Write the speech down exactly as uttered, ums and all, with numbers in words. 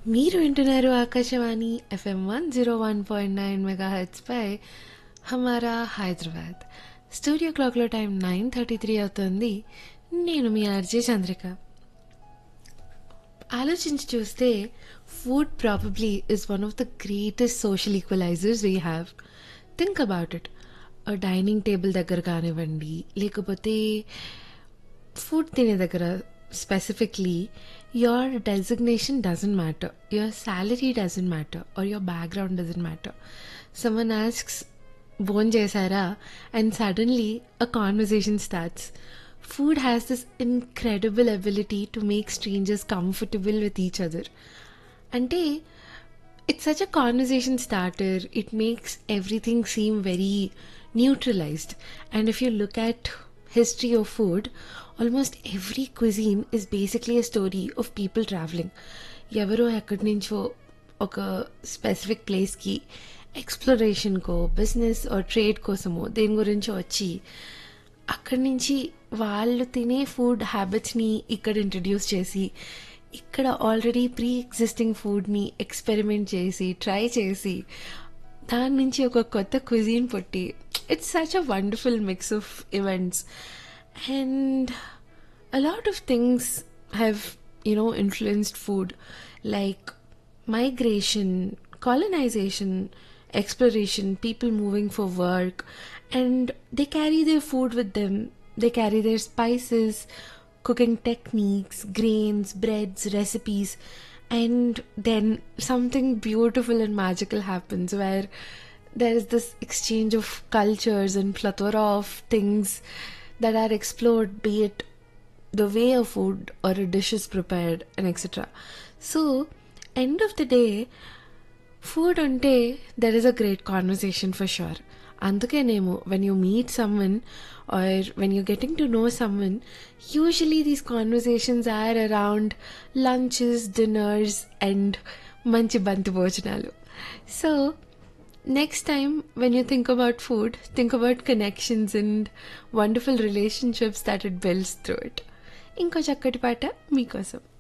మీరు వింటున్నారు Akashvani FM one zero one point nine mega heads పై హమారా Hyderabad. Studio క్లాక్లో టైం నైన్ థర్టీ త్రీ అవుతుంది. నేను మీ ఆర్జే చంద్రిక. ఆలోచించి చూస్తే food probably is one of the greatest social equalisers we have. Think about it. Dining table దగ్గర కానివ్వండి, లేకపోతే ఫుడ్ తినే దగ్గర specifically, your designation doesn't matter, your salary doesn't matter, or your background doesn't matter. Someone asks, "Bon jaisara?" and suddenly a conversation starts. Food has this incredible ability to make strangers comfortable with each other. Ante, it's such a conversation starter. It makes everything seem very neutralized. And if you look at history of food, almost every cuisine is basically a story of people traveling. ఎవరో ఎక్కడి నుంచో ఒక specific ప్లేస్కి ఎక్స్ప్లోరేషన్కో, business are trade కోసమో దేని గురించో వచ్చి అక్కడి నుంచి వాళ్ళు తినే ఫుడ్ హ్యాబిట్స్ని ఇక్కడ ఇంట్రడ్యూస్ చేసి ఇక్కడ ఆల్రెడీ ప్రీ ఎగ్జిస్టింగ్ ఫుడ్ని ఎక్స్పెరిమెంట్ చేసి ట్రై చేసి దాని నుంచి ఒక కొత్త క్విజీన్ పుట్టి it's such a wonderful mix of events. And a lot of things have, you know, influenced food, like migration, colonization, exploration, people moving for work, and they carry their food with them. They carry their spices, cooking techniques, grains, breads, recipes, and then something beautiful and magical happens where there is this exchange of cultures and plethora of things that are explored, be it the way a food or a dish is prepared, and et cetera. So, end of the day, food ante there is a great conversation for sure. Andukenemo when you meet someone or when you're getting to know someone, usually these conversations are around lunches, dinners, and manchi bantu bhojanalu. So, next time when you think about food, think about connections and wonderful relationships that it builds through it. ఇంకో చక్కటి పాట మీకోసం.